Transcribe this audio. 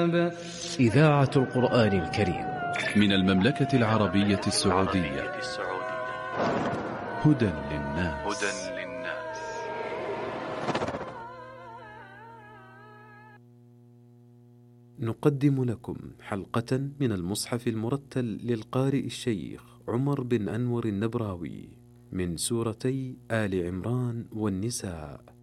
الكتاب. إذاعة القرآن الكريم من المملكة العربية السعودية. هدى للناس. نقدم لكم حلقة من المصحف المرتل للقارئ الشيخ عمر بن أنور النبراوي من سورتي آل عمران والنساء.